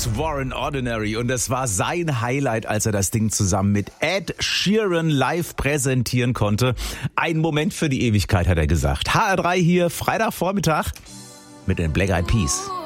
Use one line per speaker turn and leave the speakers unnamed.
Alex Warren Ordinary und es war sein Highlight, als er das Ding zusammen mit Ed Sheeran live präsentieren konnte. Ein Moment für die Ewigkeit, hat er gesagt. HR3 hier, Freitagvormittag mit den Black Eyed Peas.